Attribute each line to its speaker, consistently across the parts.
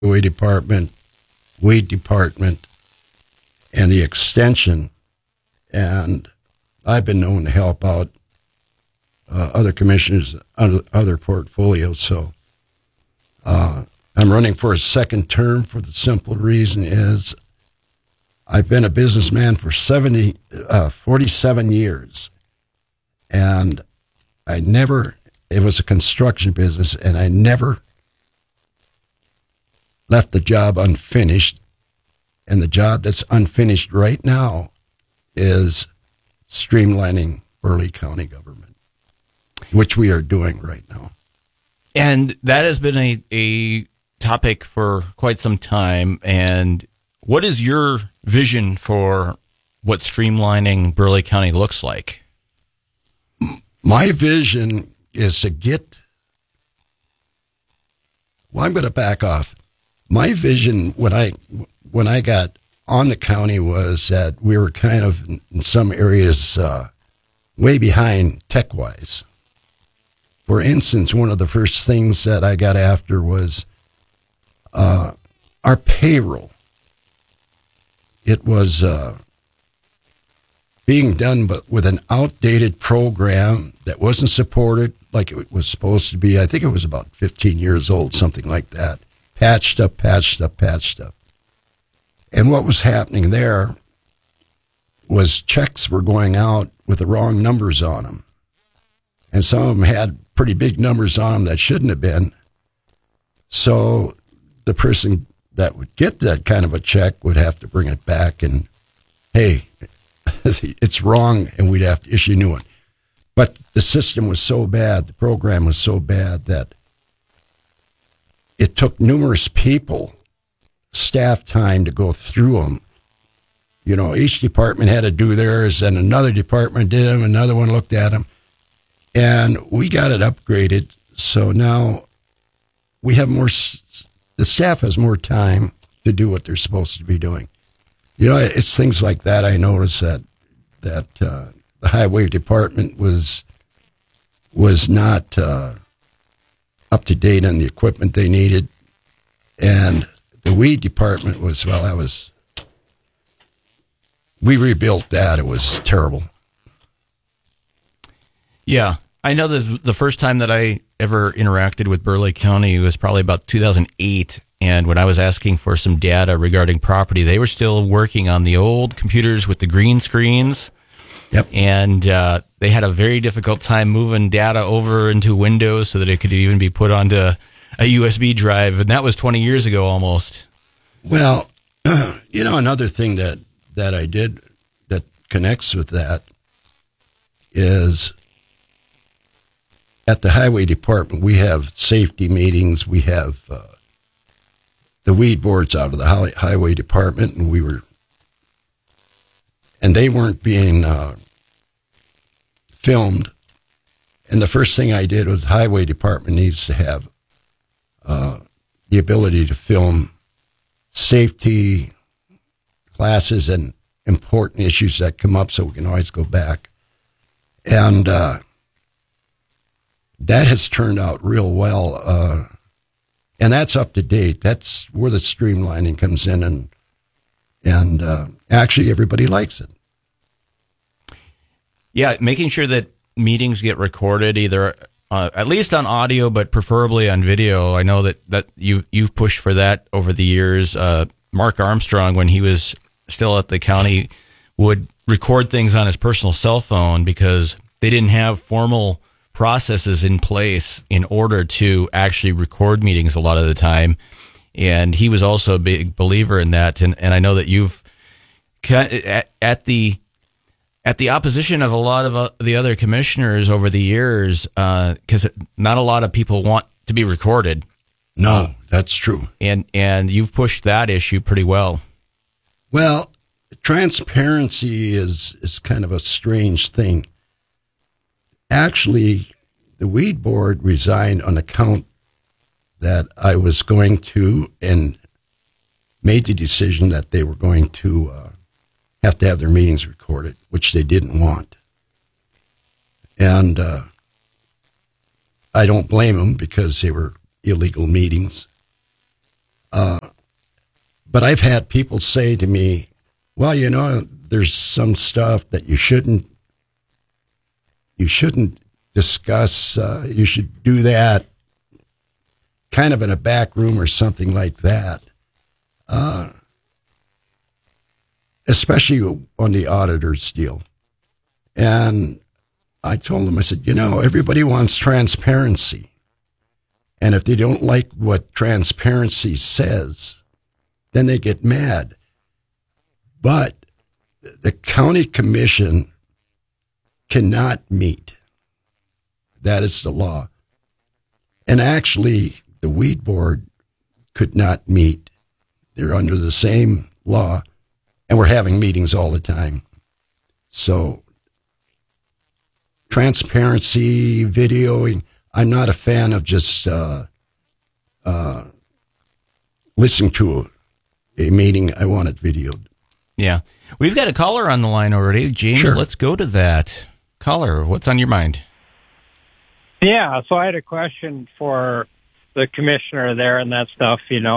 Speaker 1: highway department, weed department, and the extension. And I've been known to help out other commissioners, other portfolios. So I'm running for a second term for the simple reason is I've been a businessman for 47 years. And it was a construction business, and I never left the job unfinished. And the job that's unfinished right now is streamlining Burleigh County government, which we are doing right now.
Speaker 2: And that has been a topic for quite some time. And what is your vision for what streamlining Burleigh County looks like?
Speaker 1: My vision is I'm going to back off. My vision when I got on the county was that we were kind of in some areas way behind tech-wise. For instance, one of the first things that I got after was our payroll. It was being done but with an outdated program that wasn't supported like it was supposed to be. I think it was about 15 years old, something like that. Patched up. And what was happening there was checks were going out with the wrong numbers on them. And some of them had pretty big numbers on them that shouldn't have been. So the person that would get that kind of a check would have to bring it back and, hey, it's wrong, and we'd have to issue a new one. But the system was so bad, the program was so bad that it took numerous people staff time to go through them. You know, each department had to do theirs, and another department did them, another one looked at them. And we got it upgraded, so now we have the staff has more time to do what they're supposed to be doing. You know, it's things like that I noticed that the highway department was not up to date on the equipment they needed, and the weed department we rebuilt that. It was terrible.
Speaker 2: Yeah, I know the first time that I ever interacted with Burleigh County was probably about 2008, and when I was asking for some data regarding property, they were still working on the old computers with the green screens.
Speaker 1: Yep.
Speaker 2: And they had a very difficult time moving data over into Windows so that it could even be put onto a USB drive, and that was 20 years ago almost.
Speaker 1: Well, you know, another thing that I did that connects with that is at the highway department, we have safety meetings. We have the weed boards out of the highway department, and they weren't being filmed. And the first thing I did was the highway department needs to have the ability to film safety classes and important issues that come up so we can always go back. And that has turned out real well. And that's up to date. That's where the streamlining comes in, and actually everybody likes it.
Speaker 2: Yeah, making sure that meetings get recorded either at least on audio, but preferably on video. I know that you've pushed for that over the years. Mark Armstrong, when he was still at the county, would record things on his personal cell phone because they didn't have formal processes in place in order to actually record meetings a lot of the time. And he was also a big believer in that. And I know that you've at the opposition of a lot of the other commissioners over the years, because not a lot of people want to be recorded.
Speaker 1: No, that's true.
Speaker 2: And you've pushed that issue pretty well.
Speaker 1: Well, transparency is kind of a strange thing. Actually, the weed board resigned on account that I was going to and made the decision that they were going to have their meetings recorded, which they didn't want. And I don't blame them because they were illegal meetings. But I've had people say to me, well, there's some stuff that you shouldn't discuss. You should do that kind of in a back room or something like that. Especially on the auditor's deal. And I told them, I said, everybody wants transparency. And if they don't like what transparency says, then they get mad. But the county commission cannot meet. That is the law. And actually, the weed board could not meet. They're under the same law, and we're having meetings all the time. So, transparency, videoing, I'm not a fan of just listening to a meeting. I want it videoed.
Speaker 2: Yeah. We've got a caller on the line already. James,
Speaker 1: Sure.
Speaker 2: Let's go to that. Caller, what's on your mind?
Speaker 3: Yeah, so I had a question for the commissioner there and that stuff,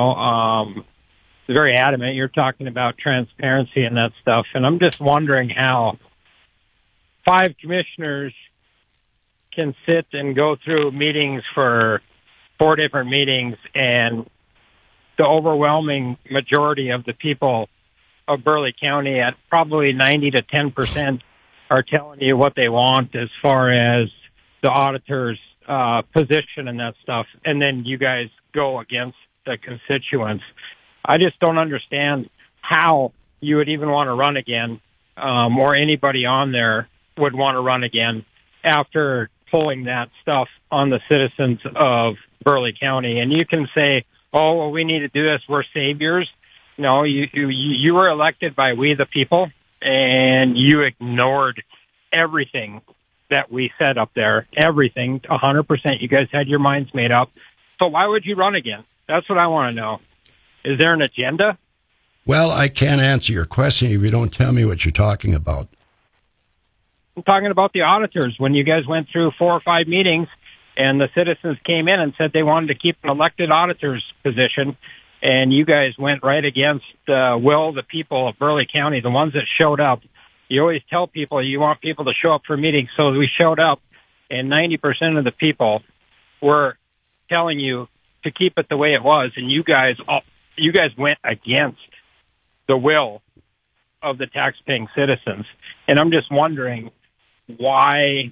Speaker 3: very adamant. You're talking about transparency and that stuff, and I'm just wondering how 5 commissioners can sit and go through meetings for 4 different meetings, and the overwhelming majority of the people of Burleigh County, at probably 90 to 10%, are telling you what they want as far as the auditor's position and that stuff, and then you guys go against the constituents. I just don't understand how you would even want to run again, or anybody on there would want to run again after pulling that stuff on the citizens of Burleigh County. And you can say, oh, well, we need to do this, we're saviors. No, you were elected by we the people, and you ignored everything that we said up there, everything, 100%. You guys had your minds made up. So why would you run again? That's what I want to know. Is there an agenda?
Speaker 1: Well, I can't answer your question if you don't tell me what you're talking about.
Speaker 3: I'm talking about the auditors. When you guys went through 4 or 5 meetings and the citizens came in and said they wanted to keep an elected auditor's position, and you guys went right against the will of the people of Burleigh County, the ones that showed up. You always tell people you want people to show up for meetings, so we showed up, and 90% of the people were telling you to keep it the way it was, and you guys went against the will of the taxpaying citizens. And I'm just wondering why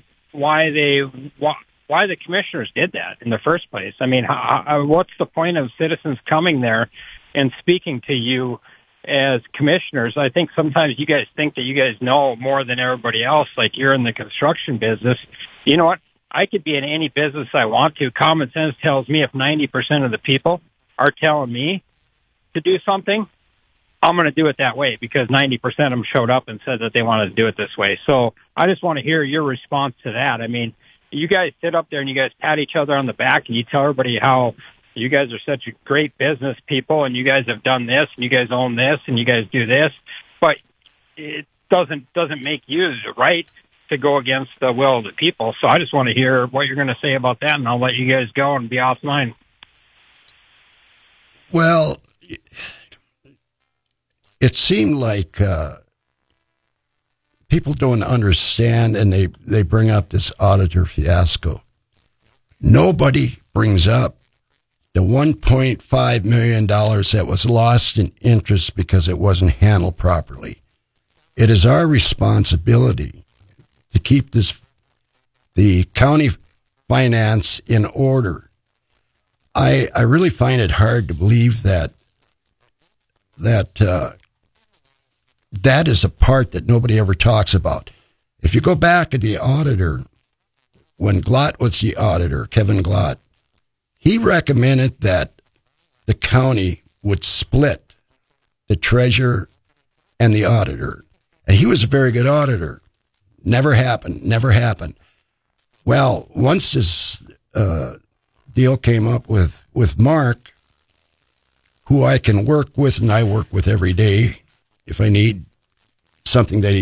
Speaker 3: the commissioners did that in the first place. I mean, what's the point of citizens coming there and speaking to you as commissioners? I think sometimes you guys think that you guys know more than everybody else, like you're in the construction business. You know what? I could be in any business I want to. Common sense tells me if 90% of the people are telling me to do something, I'm going to do it that way because 90% of them showed up and said that they wanted to do it this way. So I just want to hear your response to that. I mean, you guys sit up there and you guys pat each other on the back and you tell everybody how you guys are such a great business people and you guys have done this and you guys own this and you guys do this, but it doesn't make you right to go against the will of the people. So I just want to hear what you're going to say about that, and I'll let you guys go and be offline.
Speaker 1: Well, it seemed like people don't understand, and they bring up this auditor fiasco. Nobody brings up the $1.5 million that was lost in interest because it wasn't handled properly. It is our responsibility to keep the county finance in order. I really find it hard to believe that is a part that nobody ever talks about. If you go back to the auditor, when Glott was the auditor, Kevin Glott, he recommended that the county would split the treasurer and the auditor. And he was a very good auditor. Never happened. Well, once this deal came up with Mark, who I can work with and I work with every day if I need something that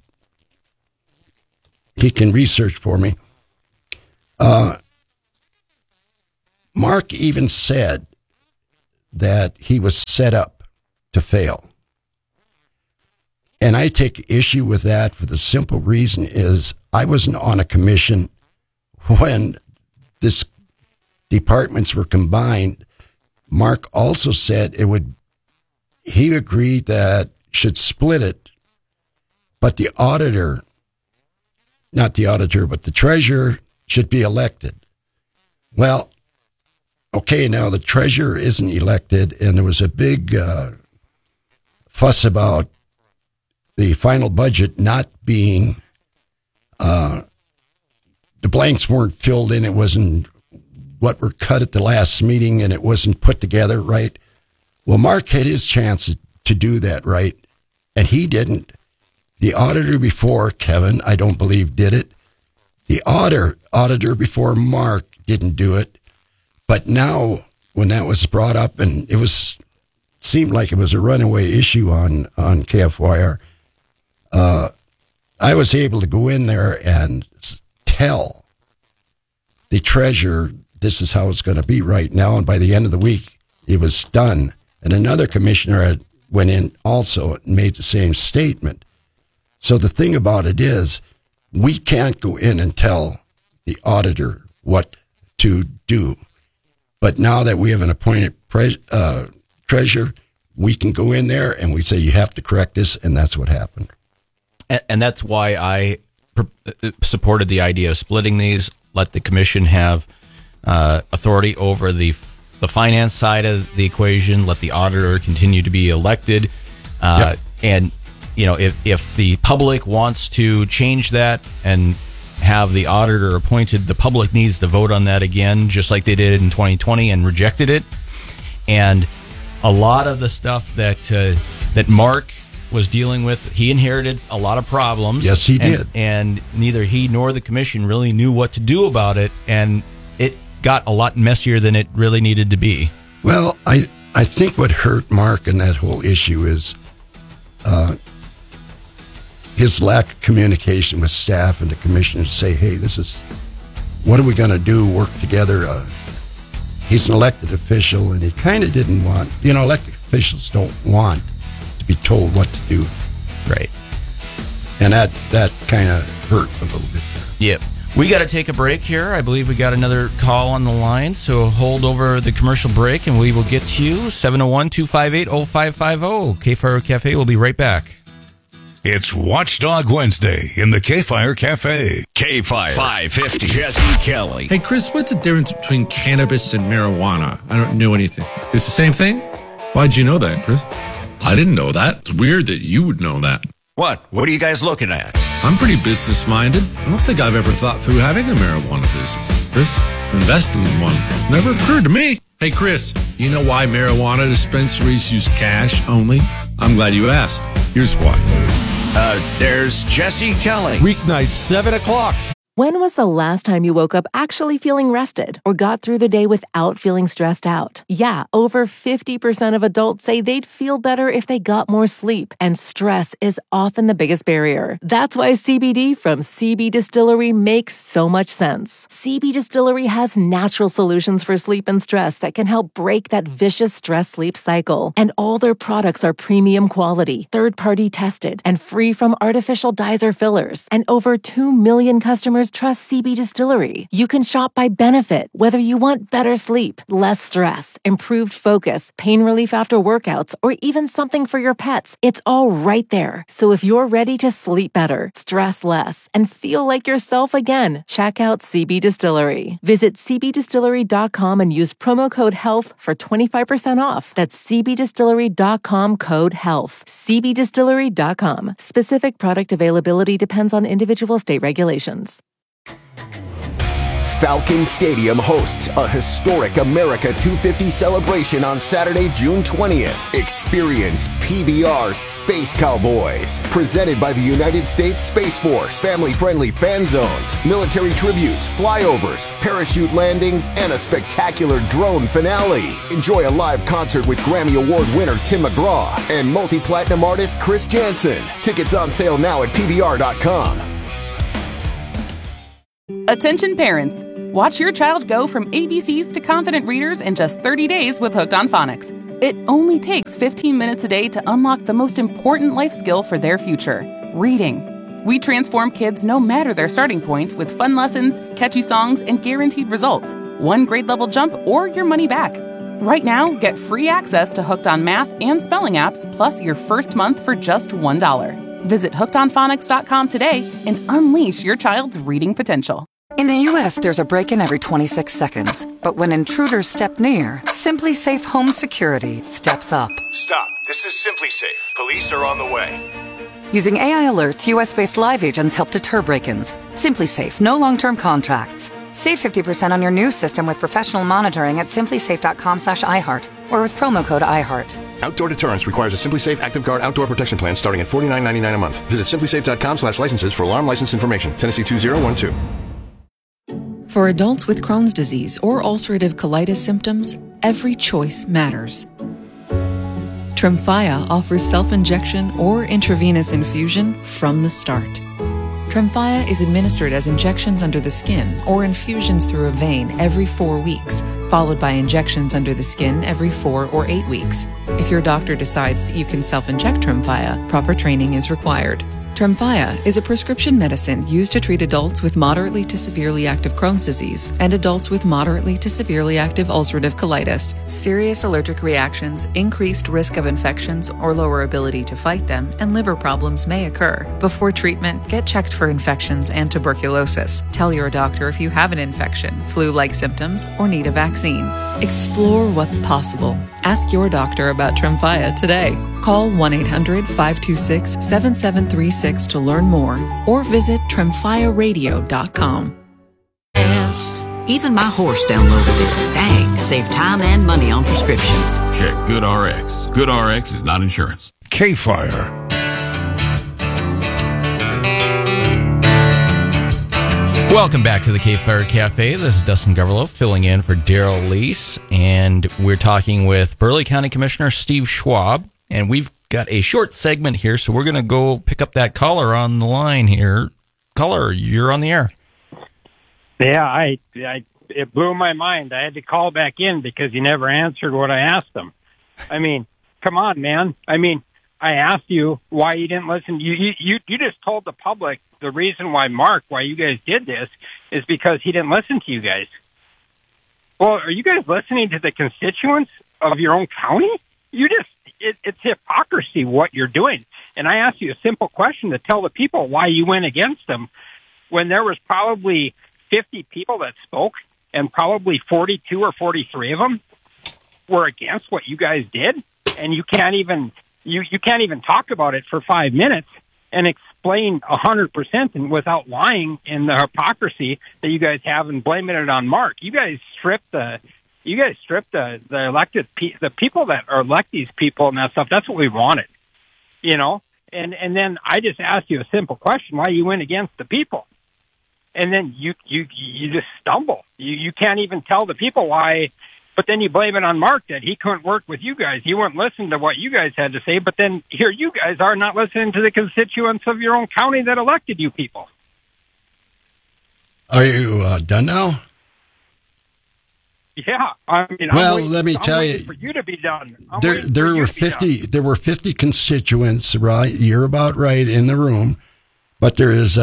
Speaker 1: he can research for me. Mark even said that he was set up to fail. And I take issue with that for the simple reason is I wasn't on a commission when this departments were combined. Mark also said he agreed that should split it, but the treasurer should be elected. Well, okay, now the treasurer isn't elected, and there was a big fuss about the final budget not being, the blanks weren't filled in. It wasn't what were cut at the last meeting, and it wasn't put together right. Well, Mark had his chance to do that, right? And he didn't. The auditor before Kevin, I don't believe, did it. The auditor before Mark didn't do it. But now, when that was brought up, and seemed like it was a runaway issue on KFYR, I was able to go in there and tell the treasurer, this is how it's going to be right now. And by the end of the week, it was done. And another commissioner had went in also and made the same statement. So the thing about it is, we can't go in and tell the auditor what to do. But now that we have an appointed treasurer, we can go in there and we say, you have to correct this, and that's what happened.
Speaker 2: And that's why I supported the idea of splitting these, let the commission have authority over the finance side of the equation, let the auditor continue to be elected.
Speaker 1: Yep.
Speaker 2: And, if the public wants to change that and have the auditor appointed, the public needs to vote on that again, just like they did in 2020 and rejected it. And a lot of the stuff that Mark was dealing with, he inherited a lot of problems.
Speaker 1: Yes, he did.
Speaker 2: And neither he nor the commission really knew what to do about it. And it got a lot messier than it really needed to be.
Speaker 1: Well, I think what hurt Mark in that whole issue is his lack of communication with staff and the commissioner to say, hey, what are we going to do, work together? He's an elected official, and he kind of didn't want, elected officials don't want to be told what to do.
Speaker 2: Right.
Speaker 1: And that kind of hurt a little bit there.
Speaker 2: Yep. We got to take a break here. I believe we got another call on the line, so hold over the commercial break, and we will get to you. 701-258-0550. K-Fire Cafe will be right back.
Speaker 4: It's Watchdog Wednesday in the K-Fire Cafe.
Speaker 5: K-Fire 550. Jesse Kelly.
Speaker 6: Hey, Chris, what's the difference between cannabis and marijuana? I don't know anything. It's the same thing? Why'd you know that, Chris? I didn't know that. It's weird that you would know that.
Speaker 5: What are you guys looking at?
Speaker 6: I'm pretty business-minded. I don't think I've ever thought through having a marijuana business. Chris, investing in one never occurred to me. Hey, Chris, you know why marijuana dispensaries use cash only? I'm glad you asked. Here's why.
Speaker 5: There's Jesse Kelly.
Speaker 7: Weeknights, 7 o'clock.
Speaker 8: When was the last time you woke up actually feeling rested or got through the day without feeling stressed out? Yeah, over 50% of adults say they'd feel better if they got more sleep, and stress is often the biggest barrier. That's why CBD from CB Distillery makes so much sense. CB Distillery has natural solutions for sleep and stress that can help break that vicious stress-sleep cycle. And all their products are premium quality, third-party tested, and free from artificial dyes or fillers. And over 2 million customers trust CB Distillery. You can shop by benefit, whether you want better sleep, less stress, improved focus, pain relief after workouts, or even something for your pets. It's all right there. So if you're ready to sleep better, stress less, and feel like yourself again, check out CB Distillery. Visit cbdistillery.com and use promo code HEALTH for 25% off. That's cbdistillery.com, code HEALTH. cbdistillery.com. Specific product availability depends on individual state regulations.
Speaker 9: Falcon Stadium hosts a historic America 250 celebration on Saturday, June 20th. Experience PBR Space Cowboys, presented by the United States Space Force. Family-friendly fan zones, military tributes, flyovers, parachute landings, and a spectacular drone finale. Enjoy a live concert with Grammy Award winner Tim McGraw and multi-platinum artist Chris Jansen. Tickets on sale now at PBR.com.
Speaker 10: Attention parents. Watch your child go from ABCs to confident readers in just 30 days with Hooked on Phonics.
Speaker 7: It only takes 15 minutes a day to unlock the most important life skill for their future, reading. We transform kids no matter their starting point with fun lessons, catchy songs, and guaranteed results. One grade level jump or your money back. Right now, get free access to Hooked on Math and spelling apps, plus your first month for just $1. Visit hookedonphonics.com today and unleash your child's reading potential.
Speaker 10: In the U.S., there's a break-in every 26 seconds. But when intruders step near, Simply Safe Home Security steps up.
Speaker 11: Stop. This is Simply Safe. Police are on the way.
Speaker 10: Using AI alerts, U.S.-based live agents help deter break-ins. Simply Safe, no long-term contracts. Save 50% on your new system with professional monitoring at simplysafe.com/iHeart or with promo code iHeart.
Speaker 11: Outdoor deterrence requires a Simply Safe Active Guard outdoor protection plan starting at $49.99 a month. Visit simplysafe.com/licenses for alarm license information. Tennessee 2012.
Speaker 12: For adults with Crohn's disease or ulcerative colitis symptoms, every choice matters. Tremfya offers self-injection or intravenous infusion from the start. Tremfya is administered as injections under the skin or infusions through a vein every 4 weeks, followed by injections under the skin every 4 or 8 weeks. If your doctor decides that you can self-inject Tremfya, proper training is required. Tremfya is a prescription medicine used to treat adults with moderately to severely active Crohn's disease and adults with moderately to severely active ulcerative colitis. Serious allergic reactions, increased risk of infections or lower ability to fight them, and liver problems may occur. Before treatment, get checked for infections and tuberculosis. Tell your doctor if you have an infection, flu-like symptoms, or need a vaccine. Explore what's possible. Ask your doctor about Tremfya today. Call 1-800-526-7736 to learn more or visit tremfyaradio.com.
Speaker 13: Even my horse downloaded it. Dang, save time and money on prescriptions.
Speaker 14: Check GoodRx. GoodRx is not insurance.
Speaker 4: K-Fire.
Speaker 2: Welcome back to the K-Fire Cafe. This is Dustin Goverlow filling in for Daryl Lease, and we're talking with Burleigh County Commissioner Steve Schwab, and we've got a short segment here, so we're going to go pick up that caller on the line here. Caller, you're on the air.
Speaker 3: Yeah, it blew my mind. I had to call back in because you never answered what I asked him. I mean, come on, man. I mean, I asked you why you didn't listen. You just told the public the reason why you guys did this is because he didn't listen to you guys. Well, are you guys listening to the constituents of your own county? It's hypocrisy what you're doing. And I asked you a simple question to tell the people why you went against them when there was probably 50 people that spoke and probably 42 or 43 of them were against what you guys did. And you can't even talk about it for 5 minutes and explain 100% and without lying in the hypocrisy that you guys have and blaming it on Mark. You guys stripped the elected the people that are elect these people and that stuff. That's what we wanted, you know. And then I just asked you a simple question: why you went against the people, and then you just stumble. You can't even tell the people why. But then you blame it on Mark that he couldn't work with you guys. He wouldn't listen to what you guys had to say. But then here you guys are not listening to the constituents of your own county that elected you people.
Speaker 1: Are you done now?
Speaker 3: Yeah, I mean.
Speaker 1: Well, let me tell you,
Speaker 3: for you to be done.
Speaker 1: There were 50. There were 50 constituents, right? You're about right in the room, but there is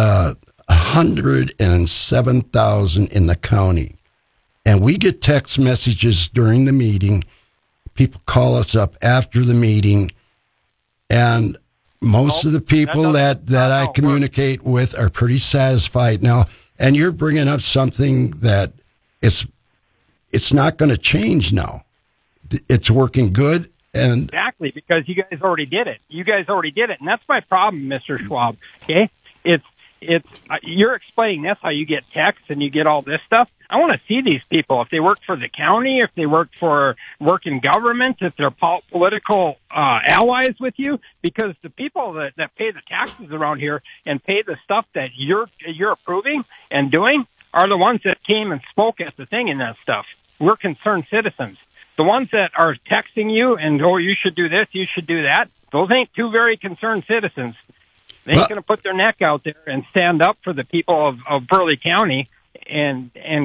Speaker 1: 107,000 in the county. And we get text messages during the meeting. People call us up after the meeting. And most of the people that I communicate with are pretty satisfied now. And you're bringing up something that it's not going to change now. It's working good. And
Speaker 3: exactly, because you guys already did it. And that's my problem, Mr. Schwab. Okay? You're explaining this, how you get texts and you get all this stuff. I want to see these people, if they work for the county, if they work in government, if they're political allies with you, because the people that pay the taxes around here and pay the stuff that you're approving and doing are the ones that came and spoke at the thing and that stuff. We're concerned citizens. The ones that are texting you and, you should do this, you should do that, those ain't two very concerned citizens. They ain't going to put their neck out there and stand up for the people of Burleigh County and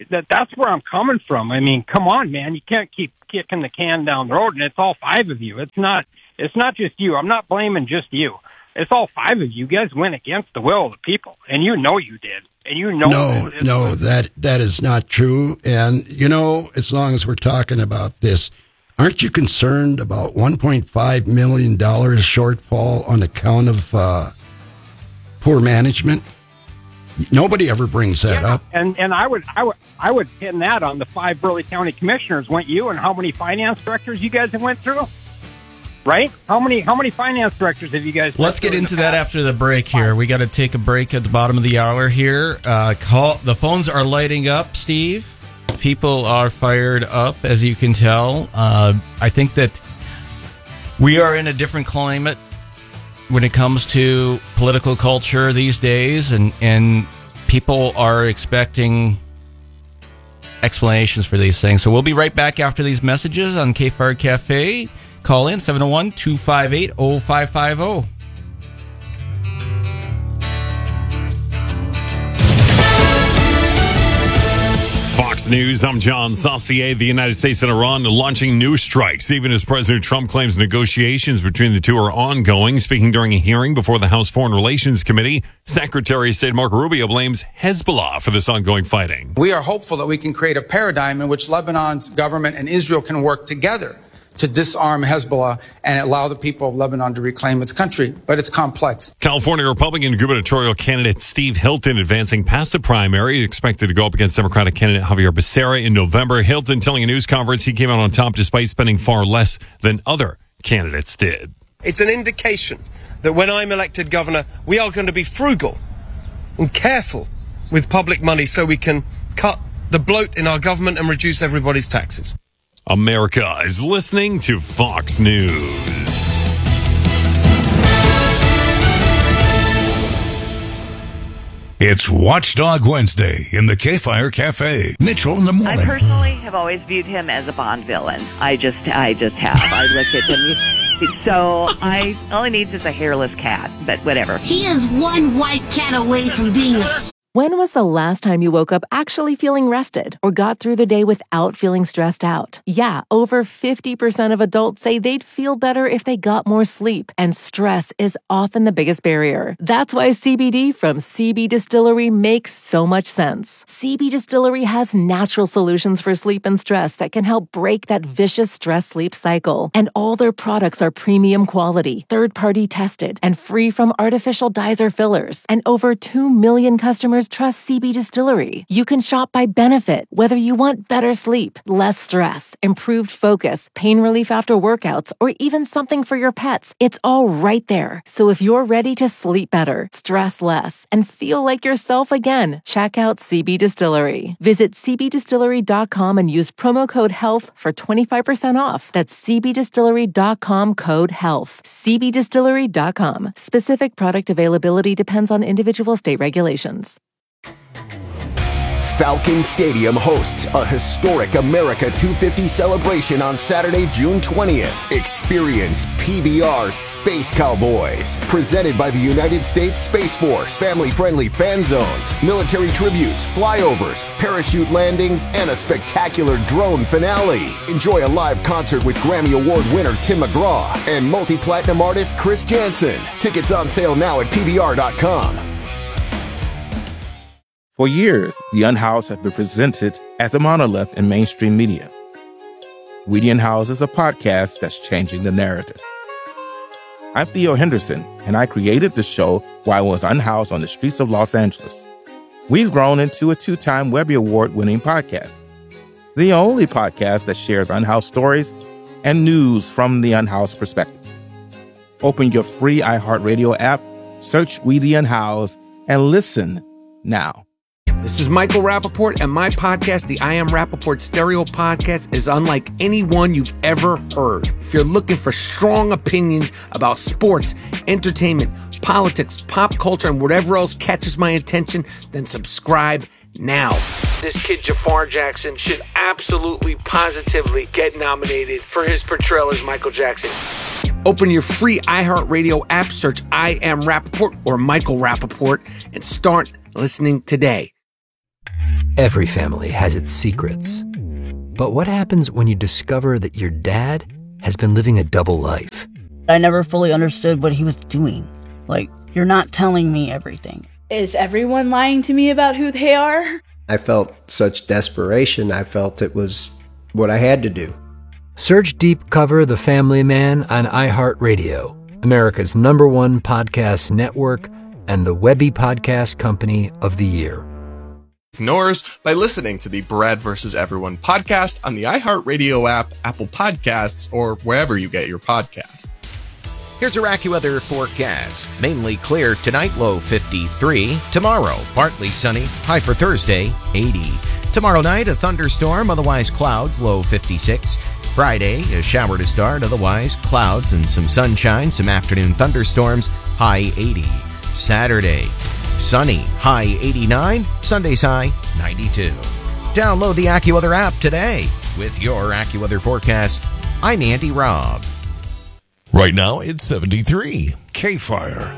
Speaker 3: that's where I'm coming from. I mean, come on, man. You can't keep kicking the can down the road, and it's all five of you. It's not just you. I'm not blaming just you. It's all five of you. You guys went against the will of the people, and you know you did. And you know
Speaker 1: that is not true. And, as long as we're talking about this, aren't you concerned about $1.5 million shortfall on account of poor management? Nobody ever brings that up.
Speaker 3: And I would pin that on the 5 Burley County commissioners, went you, and how many finance directors you guys have went through? Right? How many finance directors have you guys?
Speaker 2: Let's get into that after the break here. We got to take a break at the bottom of the hour here. The phones are lighting up, Steve. People are fired up, as you can tell. I think that we are in a different climate when it comes to political culture these days, and people are expecting explanations for these things. So we'll be right back after these messages on K-Fire Cafe. Call in 701-258-0550.
Speaker 15: Fox News, I'm John Saucier. The United States and Iran launching new strikes, even as President Trump claims negotiations between the two are ongoing. Speaking during a hearing before the House Foreign Relations Committee, Secretary of State Marco Rubio blames Hezbollah for this ongoing fighting.
Speaker 16: We are hopeful that we can create a paradigm in which Lebanon's government and Israel can work together to disarm Hezbollah and allow the people of Lebanon to reclaim its country, but it's complex.
Speaker 15: California Republican gubernatorial candidate Steve Hilton advancing past the primary, expected to go up against Democratic candidate Javier Becerra in November. Hilton telling a news conference he came out on top despite spending far less than other candidates did.
Speaker 17: It's an indication that when I'm elected governor, we are going to be frugal and careful with public money so we can cut the bloat in our government and reduce everybody's taxes.
Speaker 15: America is listening to Fox News.
Speaker 4: It's Watchdog Wednesday in the K-Fire Cafe. Mitchell in the morning.
Speaker 18: I personally have always viewed him as a Bond villain. I just have. I looked at him. So all he needs is a hairless cat, but whatever.
Speaker 19: He is one white cat away from being a...
Speaker 8: When was the last time you woke up actually feeling rested or got through the day without feeling stressed out? Yeah, over 50% of adults say they'd feel better if they got more sleep, and stress is often the biggest barrier. That's why CBD from CB Distillery makes so much sense. CB Distillery has natural solutions for sleep and stress that can help break that vicious stress-sleep cycle. And all their products are premium quality, third-party tested, and free from artificial dyes or fillers. And over 2 million customers trust CB Distillery. You can shop by benefit, whether you want better sleep, less stress, improved focus, pain relief after workouts, or even something for your pets. It's all right there. So if you're ready to sleep better, stress less, and feel like yourself again, check out CB Distillery. Visit cbdistillery.com and use promo code HEALTH for 25% off. That's cbdistillery.com code HEALTH. cbdistillery.com. Specific product availability depends on individual state regulations.
Speaker 9: Falcon Stadium hosts a historic America 250 celebration on Saturday, June 20th. Experience PBR Space Cowboys, presented by the United States Space Force. Family-friendly fan zones, military tributes, flyovers, parachute landings, and a spectacular drone finale. Enjoy a live concert with Grammy Award winner Tim McGraw and multi-platinum artist Chris Jansen. Tickets on sale now at PBR.com.
Speaker 20: For years, The Unhoused has been presented as a monolith in mainstream media. We the Unhoused is a podcast that's changing the narrative. I'm Theo Henderson, and I created the show while I was unhoused on the streets of Los Angeles. We've grown into a 2-time Webby Award-winning podcast. The only podcast that shares unhoused stories and news from the unhoused perspective. Open your free iHeartRadio app, search We the Unhoused, and listen now.
Speaker 21: This is Michael Rappaport, and my podcast, the I Am Rappaport Stereo Podcast, is unlike any one you've ever heard. If you're looking for strong opinions about sports, entertainment, politics, pop culture, and whatever else catches my attention, then subscribe now. This kid, Jafar Jackson, should absolutely, positively get nominated for his portrayal as Michael Jackson. Open your free iHeartRadio app, search I Am Rappaport or Michael Rappaport, and start listening today.
Speaker 6: Every family has its secrets. But what happens when you discover that your dad has been living a double life?
Speaker 22: I never fully understood what he was doing. Like, you're not telling me everything.
Speaker 23: Is everyone lying to me about who they are?
Speaker 24: I felt such desperation. I felt it was what I had to do.
Speaker 6: Search Deep Cover The Family Man on iHeartRadio, America's #1 podcast network and the Webby Podcast Company of the Year.
Speaker 25: Ignores by listening to the Brad vs. Everyone podcast on the iHeartRadio app, Apple Podcasts, or wherever you get your podcasts.
Speaker 26: Here's your AccuWeather forecast. Mainly clear tonight, low 53. Tomorrow, partly sunny, high for Thursday, 80. Tomorrow night, a thunderstorm, otherwise clouds, low 56. Friday, a shower to start, otherwise clouds and some sunshine, some afternoon thunderstorms, high 80. Saturday, sunny, high 89. Sunday's high, 92. Download the AccuWeather app today. With your AccuWeather forecast, I'm Andy Robb.
Speaker 4: Right now, it's 73. K-Fire.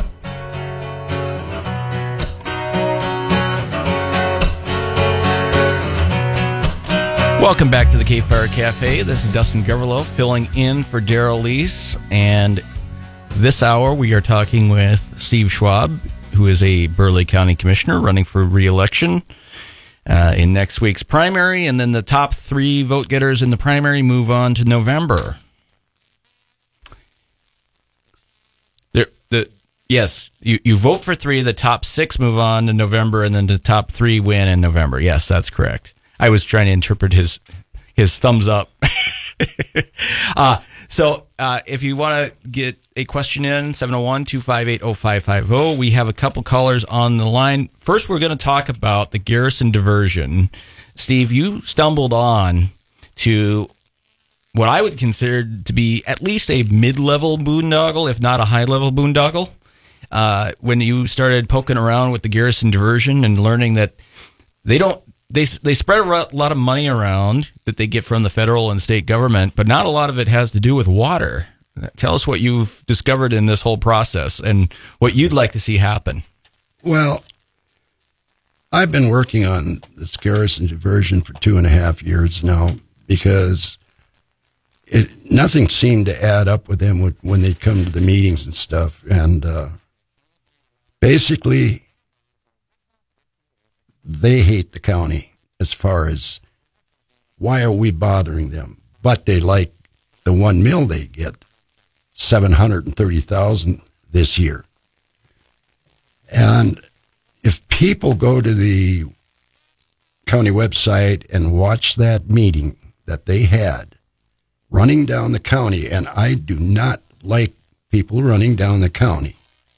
Speaker 2: Welcome back to the K-Fire Cafe. This is Dustin Goverlow filling in for Daryl Lease. And this hour, we are talking with Steve Schwab, who is a Burleigh County Commissioner running for re-election in next week's primary. And then the top 3 vote getters in the primary move on to November. Yes, you vote for 3, the top 6 move on to November, and then the top 3 win in November. Yes, that's correct. I was trying to interpret his thumbs up. So if you want to get a question in, 701-258-0550. We have a couple callers on the line. First, we're going to talk about the Garrison diversion. Steve, you stumbled on to what I would consider to be at least a mid-level boondoggle, if not a high-level boondoggle, when you started poking around with the Garrison diversion and learning that they spread a lot of money around that they get from the federal and state government, but not a lot of it has to do with water. Tell us what you've discovered in this whole process and what you'd like to see happen.
Speaker 1: Well, I've been working on this Garrison diversion for 2.5 years now because nothing seemed to add up with them when they'd come to the meetings and stuff. And basically, they hate the county as far as why are we bothering them? But they like the one mill they get, $730,000 this year. And if people go to the county website and watch that meeting that they had running down the county, and I do not like people running down the county,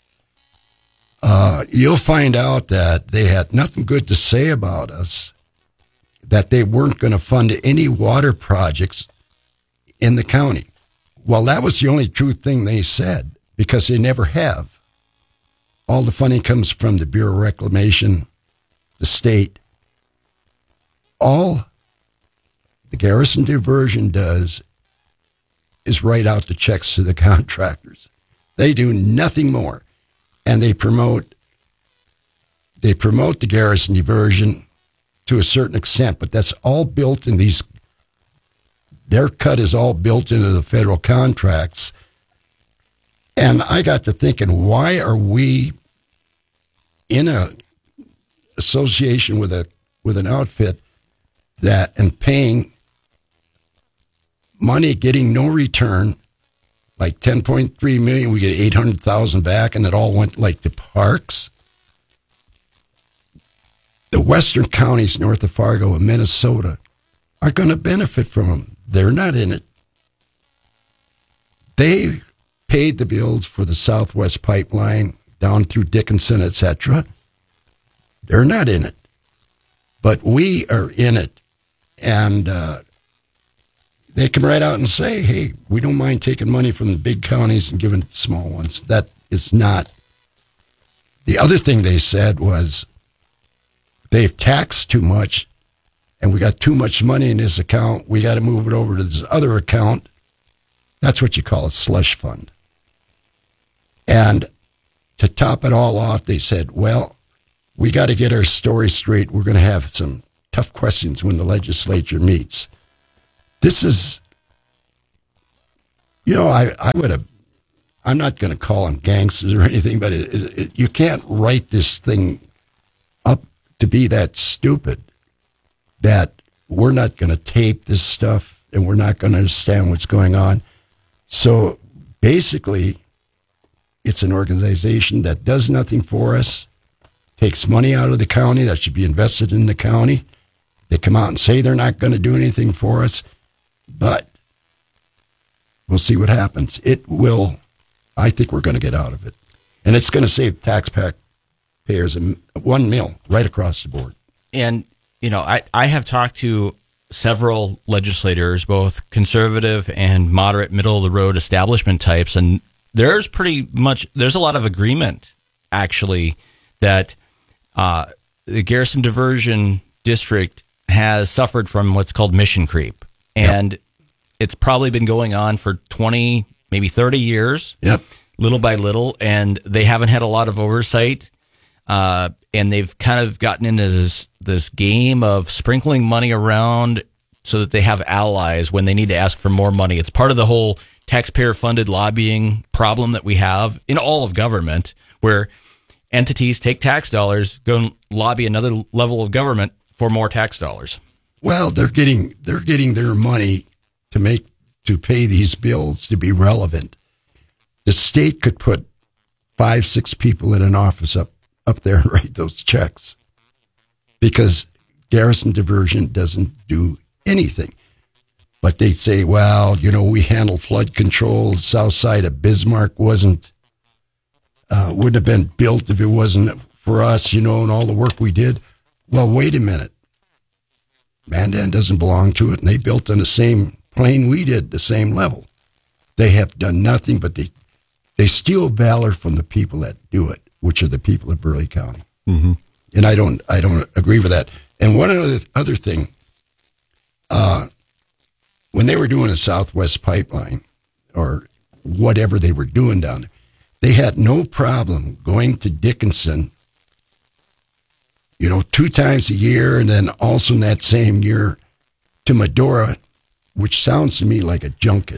Speaker 1: you'll find out that they had nothing good to say about us, that they weren't going to fund any water projects in the county. Well, that was the only true thing they said, because they never have. All the funding comes from the Bureau of Reclamation, the state. All the Garrison diversion does is write out the checks to the contractors. They do nothing more. And they promote the Garrison diversion to a certain extent, but that's all built in their cut is all built into the federal contracts. And I got to thinking, why are we in a association with an outfit and paying money, getting no return, like $10.3 million, we get $800,000 back, and it all went like to parks. The western counties north of Fargo and Minnesota are going to benefit from them. They're not in it. They paid the bills for the Southwest Pipeline down through Dickinson, etc. They're not in it. But we are in it. And they come right out and say, hey, we don't mind taking money from the big counties and giving it to small ones. That is not. The other thing they said was they've taxed too much and we got too much money in this account. We got to move it over to this other account. That's what you call a slush fund. And to top it all off, they said, well, we got to get our story straight. We're going to have some tough questions when the legislature meets. This is, I'm not going to call them gangsters or anything, but you can't write this thing up to be that stupid that we're not going to tape this stuff and we're not going to understand what's going on. So basically, it's an organization that does nothing for us, takes money out of the county that should be invested in the county. They come out and say they're not going to do anything for us, but we'll see what happens. It will, I think we're going to get out of it. And it's going to save taxpayers $1 million right across the board.
Speaker 2: And, I have talked to several legislators, both conservative and moderate, middle-of-the-road establishment types, and there's a lot of agreement, actually, that the Garrison Diversion District has suffered from what's called mission creep. And it's probably been going on for 20, maybe 30 years, little by little, and they haven't had a lot of oversight. And they've kind of gotten into this game of sprinkling money around so that they have allies when they need to ask for more money. It's part of the whole taxpayer-funded lobbying problem that we have in all of government, where entities take tax dollars, go and lobby another level of government for more tax dollars.
Speaker 1: Well, they're getting their money to pay these bills to be relevant. The state could put 5-6 people in an office up there and write those checks, because Garrison Diversion doesn't do anything. But they say, well, we handle flood control. The south side of Bismarck wouldn't have been built if it wasn't for us, and all the work we did. Well, wait a minute. Mandan doesn't belong to it, and they built on the same plane we did, the same level. They have done nothing, but they steal valor from the people that do it, which are the people of Burleigh County. Mm-hmm. And I don't agree with that. And one other thing, when they were doing a Southwest Pipeline or whatever they were doing down there, they had no problem going to Dickinson, 2 times a year, and then also in that same year to Medora, which sounds to me like a junket.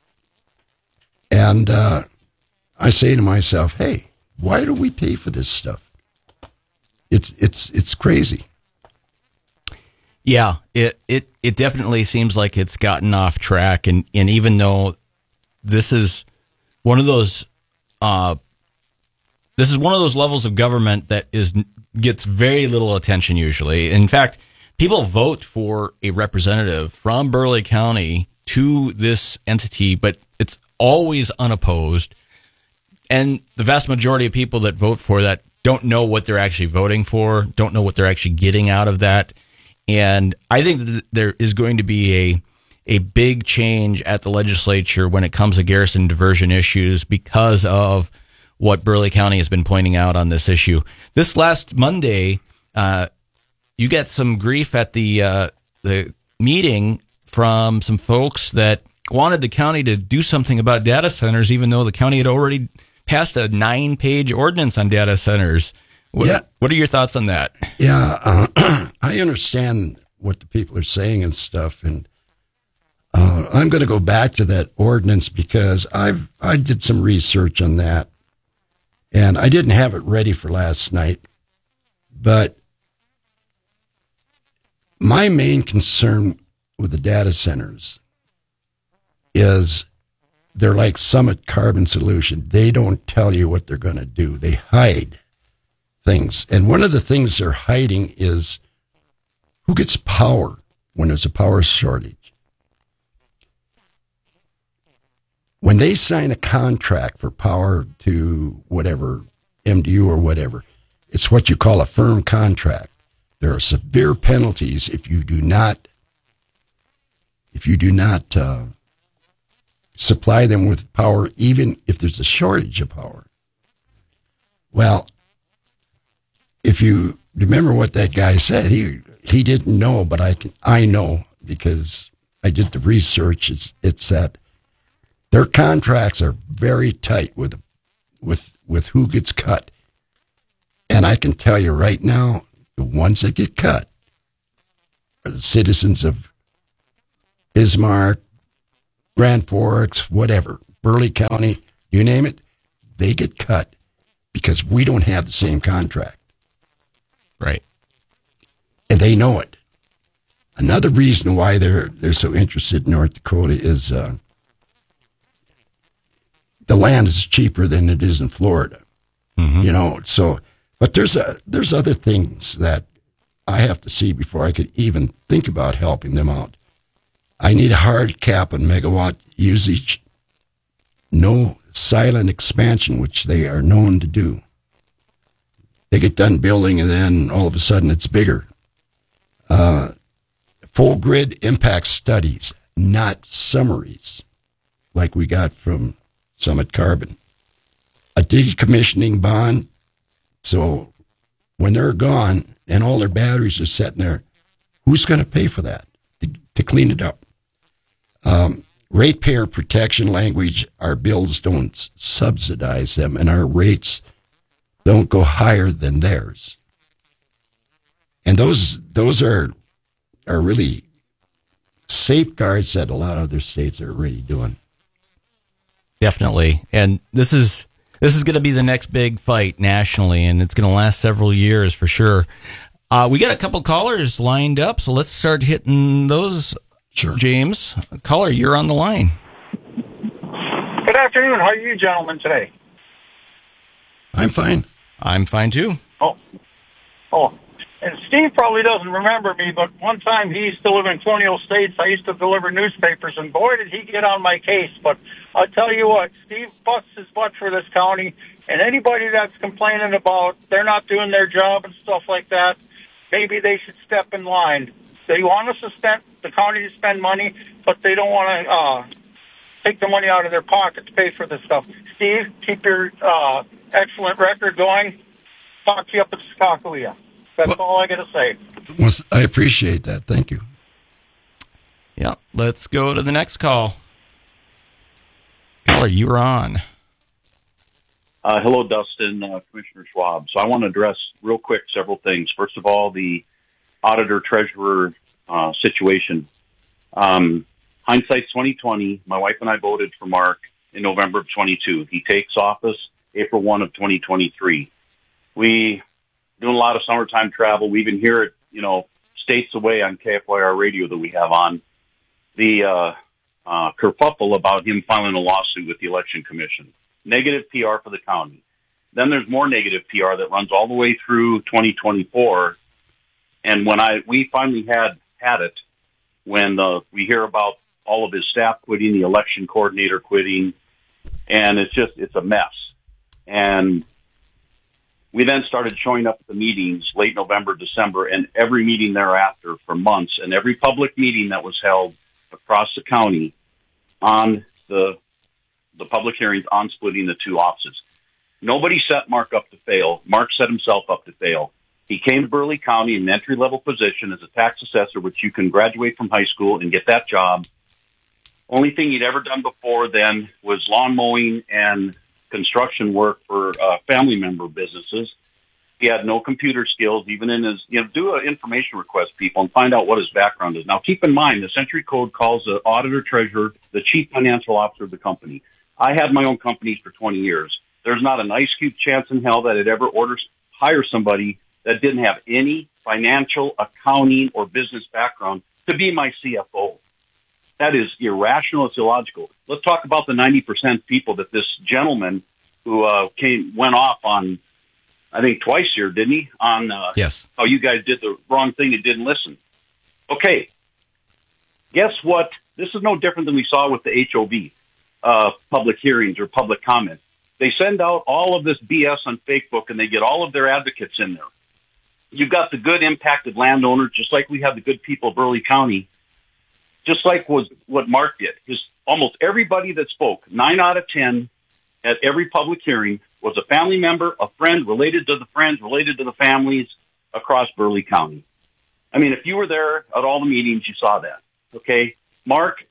Speaker 1: And I say to myself, hey, why do we pay for this stuff? It's crazy.
Speaker 2: Yeah, it definitely seems like it's gotten off track, and even though this is one of those levels of government that gets very little attention usually. In fact, people vote for a representative from Burleigh County to this entity, but it's always unopposed. And the vast majority of people that vote for that don't know what they're actually voting for, don't know what they're actually getting out of that. And I think that there is going to be a big change at the legislature when it comes to Garrison Diversion issues because of what Burleigh County has been pointing out on this issue. This last Monday, you get some grief at the meeting from some folks that wanted the county to do something about data centers, even though the county had already passed a 9-page ordinance on data centers. What are your thoughts on that?
Speaker 1: Yeah, I understand what the people are saying and stuff, and I'm going to go back to that ordinance because I did some research on that, and I didn't have it ready for last night, but my main concern with the data centers is they're like Summit Carbon Solution. They don't tell you what they're going to do. They hide things. And one of the things they're hiding is who gets power when there's a power shortage. When they sign a contract for power to whatever, MDU or whatever, it's what you call a firm contract. There are severe penalties if you do not supply them with power, even if there's a shortage of power. Well, if you remember what that guy said, he didn't know, but I know because I did the research. It's that their contracts are very tight with who gets cut. And I can tell you right now, the ones that get cut are the citizens of Bismarck, Grand Forks, whatever, Burleigh County, you name it, they get cut because we don't have the same contract.
Speaker 2: Right.
Speaker 1: And they know it. Another reason why they're so interested in North Dakota is the land is cheaper than it is in Florida. You know, so, but there's other things that I have to see before I could even think about helping them out. I need a hard cap on megawatt usage, no silent expansion, which they are known to do. They get done building and then all of a sudden it's bigger. Full grid impact studies, not summaries like we got from Summit Carbon. A decommissioning bond, so when they're gone and all their batteries are sitting there, who's going to pay for that to clean it up? Ratepayer protection language, our bills don't subsidize them and our rates don't go higher than theirs. And those are really safeguards that a lot of other states are already doing.
Speaker 2: Definitely. And this is going to be the next big fight nationally, and it's going to last several years for sure. We got a couple callers lined up, so let's start hitting those.
Speaker 1: Sure.
Speaker 2: James, caller, you're on the line.
Speaker 5: Good afternoon. How are you gentlemen today?
Speaker 1: I'm fine.
Speaker 2: I'm fine too.
Speaker 5: Oh. And Steve probably doesn't remember me, but one time he used to live in Colonial States. I used to deliver newspapers, and boy, did he get on my case. But I'll tell you what, Steve busts his butt for this county, and anybody that's complaining about they're not doing their job and stuff like that, maybe they should step in line. They want us to spend, the county to spend money, but they don't want to take the money out of their pocket to pay for this stuff. Steve, keep your excellent record going. Talk to you up at Skakawea. That's all I got to say.
Speaker 1: Well, I appreciate that. Thank you.
Speaker 2: Yeah, let's go to the next call. Caller, you're on.
Speaker 7: Hello, Dustin, Commissioner Schwab. So I want to address real quick several things. First of all, the auditor-treasurer situation. Hindsight's 2020. My wife and I voted for Mark in November of 22. He takes office April 1 of 2023. We doing a lot of summertime travel. We even hear it, states away on KFYR radio that we have on. The kerfuffle about him filing a lawsuit with the Election Commission. Negative PR for the county. Then there's more negative PR that runs all the way through 2024. And when we finally had it, when we hear about all of his staff quitting, the election coordinator quitting, and it's a mess. And we then started showing up at the meetings late November, December, and every meeting thereafter for months, and every public meeting that was held across the county on the public hearings on splitting the two offices. Nobody set Mark up to fail. Mark set himself up to fail. He came to Burleigh County in an entry-level position as a tax assessor, which you can graduate from high school and get that job. Only thing he'd ever done before then was lawn mowing and construction work for family member businesses. He had no computer skills, even in his, do an information request, people, and find out what his background is. Now, keep in mind, the Century Code calls the auditor-treasurer the chief financial officer of the company. I had my own companies for 20 years. There's not an ice cube chance in hell that I'd ever hire somebody that didn't have any financial, accounting, or business background to be my CFO. That is irrational. It's illogical. Let's talk about the 90% people that this gentleman who went off on, I think twice here, didn't he? On
Speaker 2: yes.
Speaker 7: How you guys did the wrong thing and didn't listen. Okay. Guess what? This is no different than we saw with the HOV public hearings or public comment. They send out all of this BS on Facebook and they get all of their advocates in there. You've got the good impacted landowners, just like we have the good people of Burleigh County, just like was what Mark did. Almost everybody that spoke, 9 out of 10 at every public hearing, was a family member, a friend, related to the friends, related to the families across Burleigh County. I mean, if you were there at all the meetings, you saw that. Okay? Mark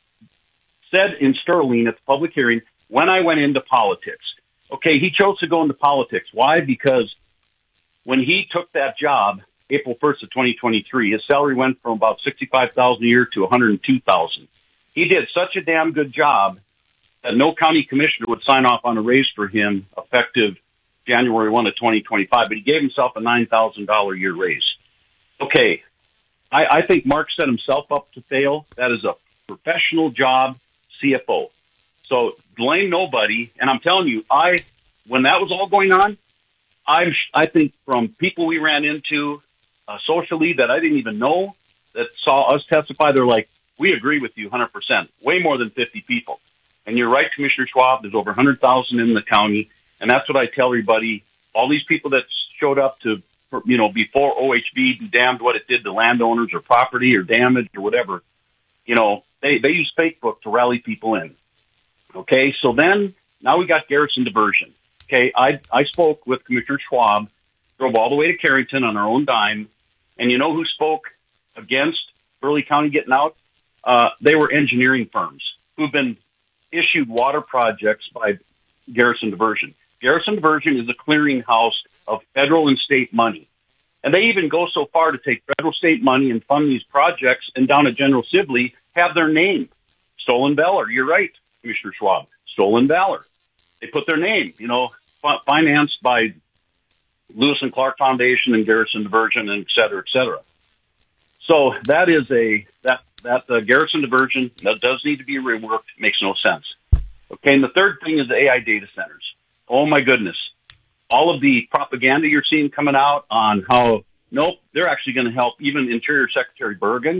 Speaker 7: said in Sterling at the public hearing, when I went into politics. Okay, he chose to go into politics. Why? Because when he took that job, April 1st of 2023, his salary went from about $65,000 a year to $102,000. He did such a damn good job that no county commissioner would sign off on a raise for him effective January 1 of 2025, but he gave himself a $9,000 a year raise. Okay, I think Mark set himself up to fail. That is a professional job, CFO. So blame nobody. And I'm telling you, when that was all going on, I think from people we ran into socially that I didn't even know that saw us testify, they're like, we agree with you 100%, way more than 50 people. And you're right, Commissioner Schwab, there's over 100,000 in the county. And that's what I tell everybody. All these people that showed up to, before OHV, be damned what it did to landowners or property or damage or whatever, they use Facebook to rally people in. Okay, so then now we got Garrison diversion. Okay, I spoke with Commissioner Schwab, drove all the way to Carrington on our own dime, and you know who spoke against Burleigh County getting out? They were engineering firms who've been issued water projects by Garrison Diversion. Garrison Diversion is a clearinghouse of federal and state money. And they even go so far to take federal state money and fund these projects, and down at General Sibley have their name. Stolen Valor. You're right, Commissioner Schwab. Stolen Valor. They put their name, financed by Lewis and Clark Foundation and Garrison Diversion, and et cetera, et cetera. So that is that Garrison Diversion that does need to be reworked. Makes no sense. Okay, and the third thing is the AI data centers. Oh my goodness. All of the propaganda you're seeing coming out on how, nope, they're actually going to help even Interior Secretary Burgum.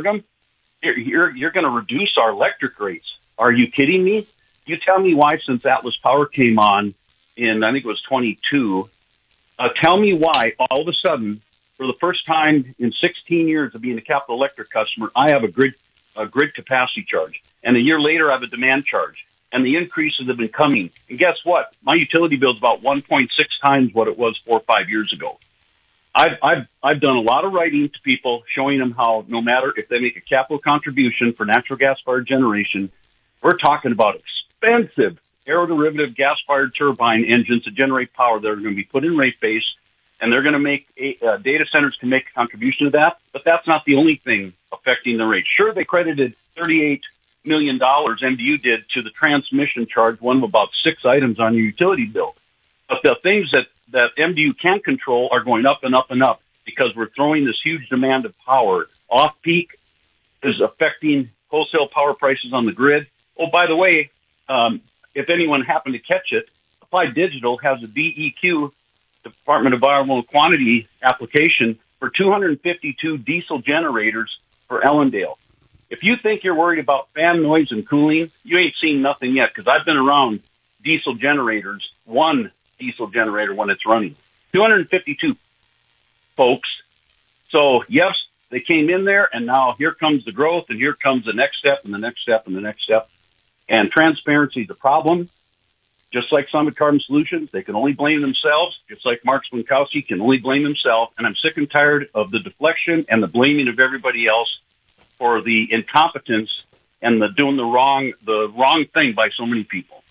Speaker 7: You're going to reduce our electric rates. Are you kidding me? You tell me why, since Atlas Power came on in, I think it was 22, tell me why all of a sudden, for the first time in 16 years of being a Capital Electric customer, I have a grid capacity charge. And a year later, I have a demand charge. And the increases have been coming. And guess what? My utility bill is about 1.6 times what it was 4 or 5 years ago. I've done a lot of writing to people showing them how no matter if they make a capital contribution for natural gas-fired generation, we're talking about expensive aeroderivative gas-fired turbine engines to generate power that are going to be put in rate base, and they're going to make data centers can make a contribution to that. But that's not the only thing affecting the rate. Sure, they credited $38 million MDU did to the transmission charge, one of about 6 items on your utility bill. But the things that MDU can't control are going up and up and up because we're throwing this huge demand of power. Off-peak is affecting wholesale power prices on the grid. Oh, by the way, if anyone happened to catch it, Applied Digital has a DEQ, Department of Environmental Quantity application for 252 diesel generators for Ellendale. If you think you're worried about fan noise and cooling, you ain't seen nothing yet, because I've been around diesel generators, one diesel generator when it's running. 252 folks. So, yes, they came in there, and now here comes the growth, and here comes the next step, and the next step, and the next step. And transparency is a problem. Just like Summit Carbon Solutions, they can only blame themselves. Just like Mark Swinkowski can only blame himself. And I'm sick and tired of the deflection and the blaming of everybody else for the incompetence and the doing the wrong thing by so many people.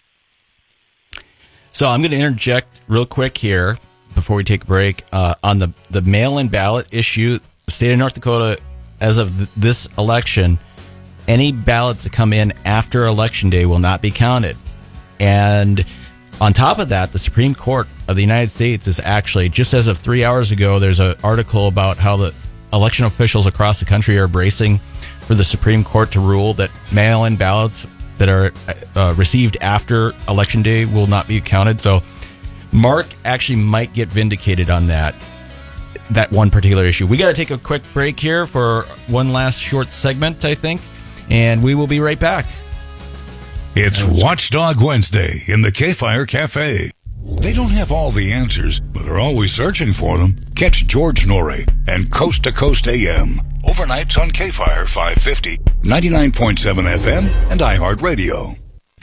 Speaker 2: So I'm going to interject real quick here before we take a break on the mail-in ballot issue. The state of North Dakota, as of this election, any ballots that come in after Election Day will not be counted. And on top of that, the Supreme Court of the United States is actually, just as of 3 hours ago, there's an article about how the election officials across the country are bracing for the Supreme Court to rule that mail-in ballots that are received after Election Day will not be counted. So Mark actually might get vindicated on that one particular issue. We got to take a quick break here for one last short segment, I think, and we will be right back.
Speaker 4: It's Watchdog Wednesday in the K-Fire Cafe. They don't have all the answers, but they're always searching for them. Catch George Norrie and Coast to Coast AM. Overnights on K-Fire 550, 99.7 FM, and iHeartRadio.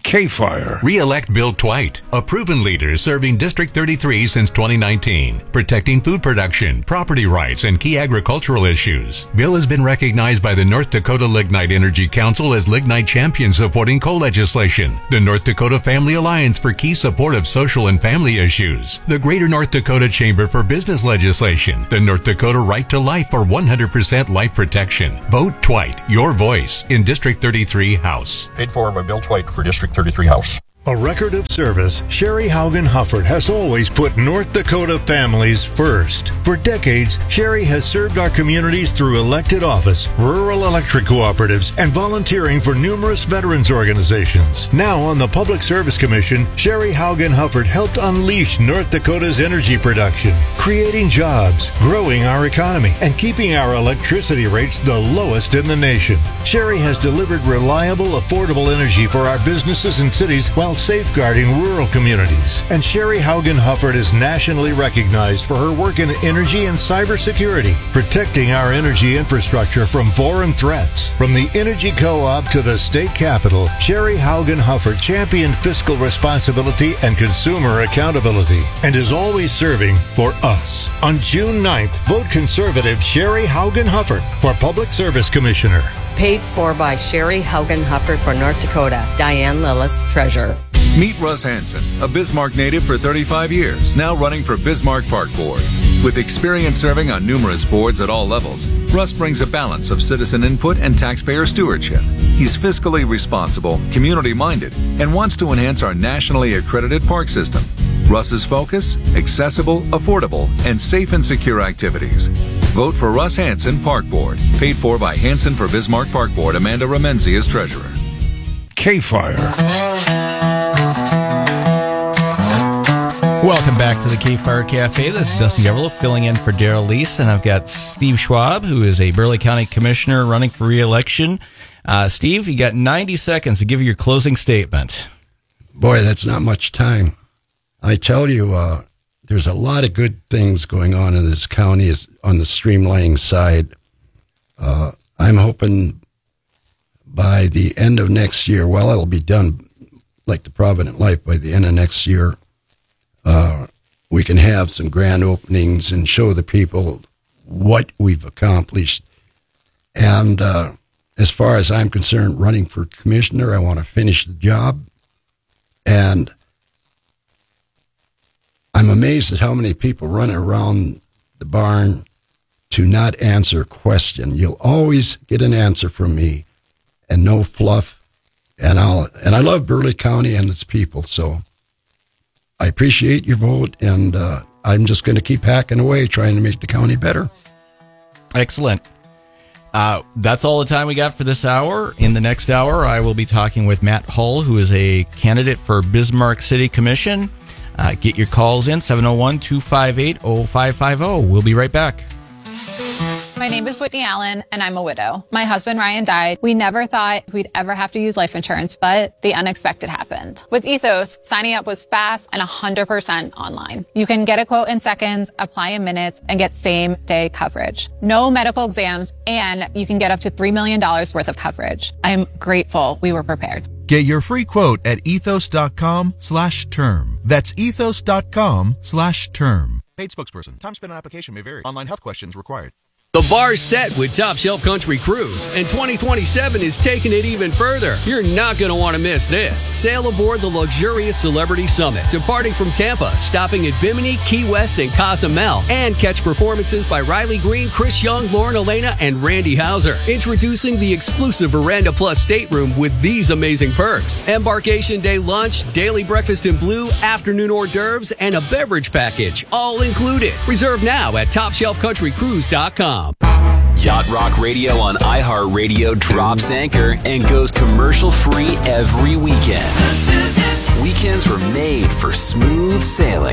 Speaker 4: K-Fire.
Speaker 3: Re-elect Bill Twite, a proven leader serving District 33 since 2019, protecting food production, property rights, and key agricultural issues. Bill has been recognized by the North Dakota Lignite Energy Council as Lignite Champion supporting coal legislation, the North Dakota Family Alliance for key support of social and family issues, the Greater North Dakota Chamber for business legislation, the North Dakota Right to Life for 100% life protection. Vote Twite, your voice, in District 33 House.
Speaker 10: Paid for by Bill Twite for District 33 House.
Speaker 11: A record of service, Sherry Haugen Hufford has always put North Dakota families first. For decades, Sherry has served our communities through elected office, rural electric cooperatives, and volunteering for numerous veterans organizations. Now on the Public Service Commission, Sherry Haugen Hufford helped unleash North Dakota's energy production, creating jobs, growing our economy, and keeping our electricity rates the lowest in the nation. Sherry has delivered reliable, affordable energy for our businesses and cities while safeguarding rural communities. And Sherry Haugen Hufford is nationally recognized for her work in energy and cybersecurity, protecting our energy infrastructure from foreign threats. From the Energy Co-op to the state capitol, Sherry Haugen Hufford championed fiscal responsibility and consumer accountability and is always serving for us. On June 9th, vote conservative Sherry Haugen Hufford for Public Service Commissioner.
Speaker 12: Paid for by Sherry Haugen Hufford for North Dakota. Diane Lillis, Treasurer.
Speaker 13: Meet Russ Hansen, a Bismarck native for 35 years, now running for Bismarck Park Board. With experience serving on numerous boards at all levels, Russ brings a balance of citizen input and taxpayer stewardship. He's fiscally responsible, community-minded, and wants to enhance our nationally accredited park system. Russ's focus: accessible, affordable, and safe and secure activities. Vote for Russ Hansen Park Board. Paid for by Hansen for Bismarck Park Board. Amanda Ramenzi is treasurer.
Speaker 4: K-Fire.
Speaker 2: Welcome back to the K-Fire Cafe. This is Dustin Deverell filling in for Daryl Lease, and I've got Steve Schwab, who is a Burleigh County Commissioner running for re-election. Steve, you got 90 seconds to give your closing statement.
Speaker 1: Boy, that's not much time. I tell you, there's a lot of good things going on in this county on the streamlining side. I'm hoping by the end of next year, well, it'll be done like the Provident Life by the end of next year. We can have some grand openings and show the people what we've accomplished. And as far as I'm concerned, running for commissioner, I want to finish the job. And I'm amazed at how many people run around the barn to not answer a question. You'll always get an answer from me, and no fluff. And I love Burleigh County and its people, so I appreciate your vote, and I'm just going to keep hacking away trying to make the county better.
Speaker 2: Excellent. That's all the time we got for this hour. In the next hour, I will be talking with Matt Hull, who is a candidate for Bismarck City Commission. Get your calls in, 701-258-0550. We'll be right back.
Speaker 14: My name is Whitney Allen, and I'm a widow. My husband, Ryan, died. We never thought we'd ever have to use life insurance, but the unexpected happened. With Ethos, signing up was fast and 100% online. You can get a quote in seconds, apply in minutes, and get same-day coverage. No medical exams, and you can get up to $3 million worth of coverage. I'm grateful we were prepared.
Speaker 27: Get your free quote at ethos.com/term. That's ethos.com/term.
Speaker 28: Paid spokesperson. Time spent on application may vary. Online health questions required.
Speaker 29: The bar's set with Top Shelf Country Cruise, and 2027 is taking it even further. You're not going to want to miss this. Sail aboard the luxurious Celebrity Summit, departing from Tampa, stopping at Bimini, Key West, and Cozumel, and catch performances by Riley Green, Chris Young, Lauren Elena, and Randy Hauser. Introducing the exclusive Veranda Plus stateroom with these amazing perks: embarkation day lunch, daily breakfast in blue, afternoon hors d'oeuvres, and a beverage package, all included. Reserve now at TopShelfCountryCruise.com.
Speaker 30: Yacht Rock Radio on iHeartRadio drops anchor and goes commercial-free every weekend. Weekends were made for smooth sailing.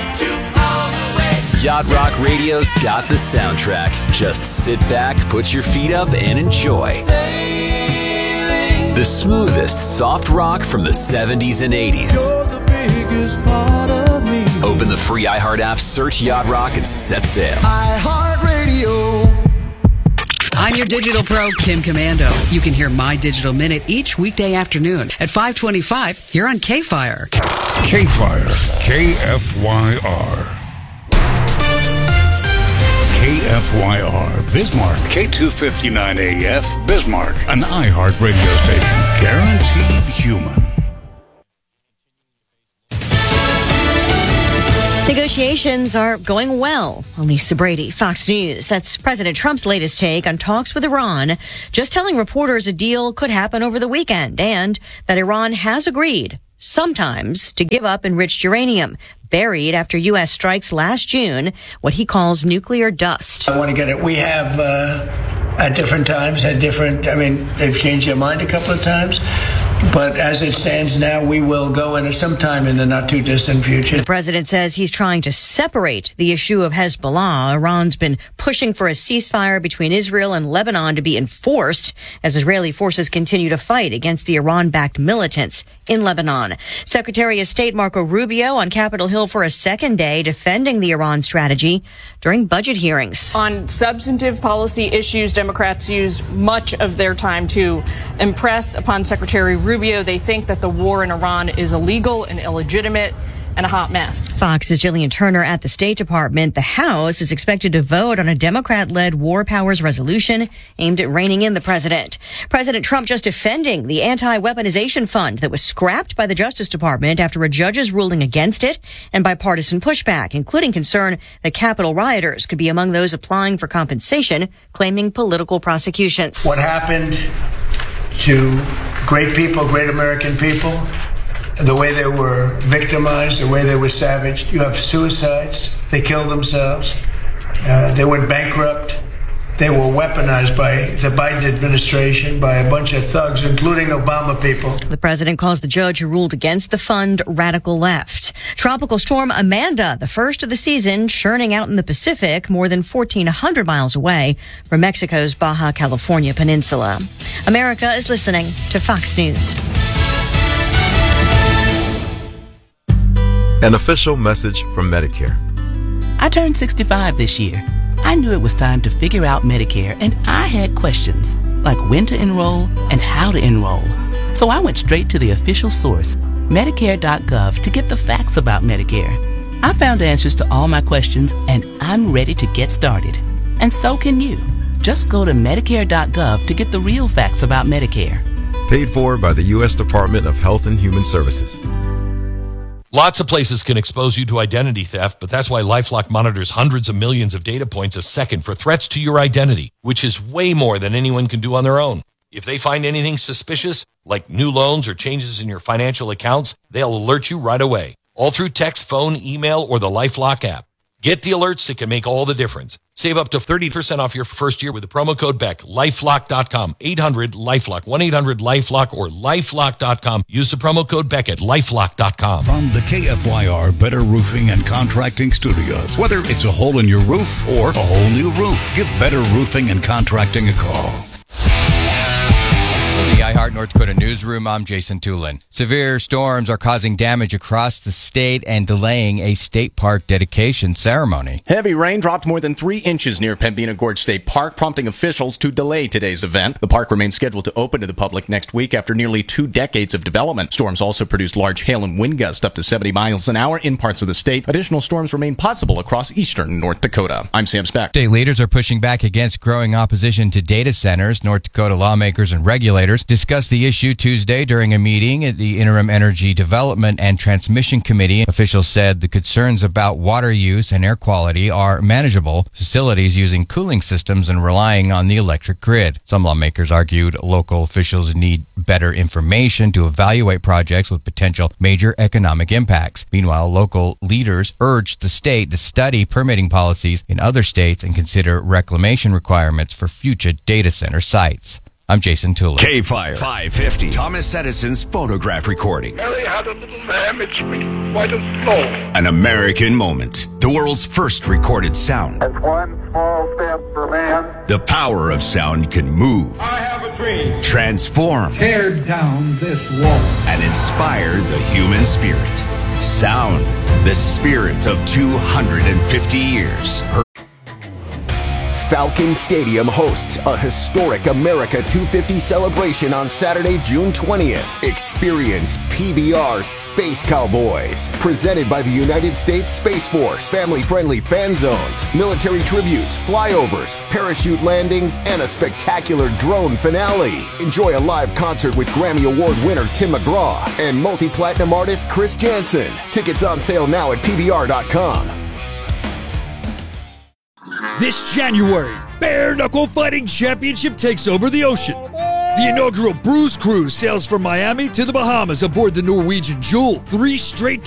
Speaker 30: Yacht Rock Radio's got the soundtrack. Just sit back, put your feet up, and enjoy. The smoothest soft rock from the 70s and 80s. Open the free iHeart app, search Yacht Rock, and set sail.
Speaker 31: iHeartRadio.
Speaker 8: I'm your digital pro, Kim Commando. You can hear My Digital Minute each weekday afternoon at 5:25 here on K-Fire.
Speaker 4: K-Fire, KFYR. KFYR, Bismarck.
Speaker 9: K259AF, Bismarck.
Speaker 4: An iHeart radio station, guaranteed human.
Speaker 15: Negotiations are going well. Lisa Brady, Fox News. That's President Trump's latest take on talks with Iran, just telling reporters a deal could happen over the weekend and that Iran has agreed, sometimes, to give up enriched uranium, buried after U.S. strikes last June, what he calls nuclear dust.
Speaker 16: I want to get it. We have, at different times, they've changed their mind a couple of times. But as it stands now, we will go into sometime in the not too distant future.
Speaker 15: The president says he's trying to separate the issue of Hezbollah. Iran's been pushing for a ceasefire between Israel and Lebanon to be enforced as Israeli forces continue to fight against the Iran-backed militants in Lebanon. Secretary of State Marco Rubio on Capitol Hill for a second day defending the Iran strategy during budget hearings.
Speaker 17: On substantive policy issues, Democrats used much of their time to impress upon Secretary Rubio. They think that the war in Iran is illegal and illegitimate and a hot mess.
Speaker 15: Fox's Jillian Turner at the State Department. The House is expected to vote on a Democrat-led war powers resolution aimed at reining in the president. President Trump just defending the anti-weaponization fund that was scrapped by the Justice Department after a judge's ruling against it and bipartisan pushback, including concern that Capitol rioters could be among those applying for compensation, claiming political prosecutions.
Speaker 16: What happened to great people, great American people, the way they were victimized, the way they were savaged. You have suicides. They killed themselves. They went bankrupt. They were weaponized by the Biden administration, by a bunch of thugs, including Obama people.
Speaker 15: The president calls the judge who ruled against the fund radical left. Tropical storm Amanda, the first of the season, churning out in the Pacific more than 1,400 miles away from Mexico's Baja California peninsula. America is listening to Fox News.
Speaker 18: An official message from Medicare.
Speaker 19: I turned 65 this year. I knew it was time to figure out Medicare, and I had questions, like when to enroll and how to enroll. So I went straight to the official source, Medicare.gov, to get the facts about Medicare. I found answers to all my questions, and I'm ready to get started. And so can you. Just go to Medicare.gov to get the real facts about Medicare.
Speaker 18: Paid for by the U.S. Department of Health and Human Services.
Speaker 20: Lots of places can expose you to identity theft, but that's why LifeLock monitors hundreds of millions of data points a second for threats to your identity, which is way more than anyone can do on their own. If they find anything suspicious, like new loans or changes in your financial accounts, they'll alert you right away, all through text, phone, email, or the LifeLock app. Get the alerts that can make all the difference. Save up to 30% off your first year with the promo code BECK. LifeLock.com. 800-LifeLock. 1-800-LifeLock or LifeLock.com. Use the promo code BECK at LifeLock.com.
Speaker 4: From the KFYR Better Roofing and Contracting Studios. Whether it's a hole in your roof or a whole new roof, give Better Roofing and Contracting a call.
Speaker 21: The iHeart North Dakota Newsroom, I'm Jason Tulin. Severe storms are causing damage across the state and delaying a state park dedication ceremony.
Speaker 10: Heavy rain dropped more than 3 inches near Pembina Gorge State Park, prompting officials to delay today's event. The park remains scheduled to open to the public next week after nearly 2 decades of development. Storms also produced large hail and wind gusts up to 70 miles an hour in parts of the state. Additional storms remain possible across eastern North Dakota. I'm Sam Speck.
Speaker 21: State leaders are pushing back against growing opposition to data centers. North Dakota lawmakers and regulators discussed the issue Tuesday during a meeting at the Interim Energy Development and Transmission Committee. Officials said the concerns about water use and air quality are manageable. Facilities using cooling systems and relying on the electric grid. Some lawmakers argued local officials need better information to evaluate projects with potential major economic impacts. Meanwhile, local leaders urged the state to study permitting policies in other states and consider reclamation requirements for future data center sites. I'm Jason Tulin.
Speaker 27: K-Fire 550. Thomas Edison's phonograph recording.
Speaker 31: Harry had a little lamb, it's quite a slow.
Speaker 27: An American moment. The world's first recorded sound.
Speaker 31: That's one small step for man.
Speaker 27: The power of sound can move.
Speaker 31: I have a dream.
Speaker 27: Transform.
Speaker 31: Tear down this wall.
Speaker 27: And inspire the human spirit. Sound. The spirit of 250 years.
Speaker 3: Falcon Stadium hosts a historic America 250 celebration on Saturday, June 20th. Experience PBR Space Cowboys, presented by the United States Space Force. Family-friendly fan zones, military tributes, flyovers, parachute landings, and a spectacular drone finale. Enjoy a live concert with Grammy Award winner Tim McGraw and multi-platinum artist Chris Jansen. Tickets on sale now at PBR.com.
Speaker 5: This January, Bare Knuckle Fighting Championship takes over the ocean. The inaugural Bruise Cruise sails from Miami to the Bahamas aboard the Norwegian Jewel. 3 straight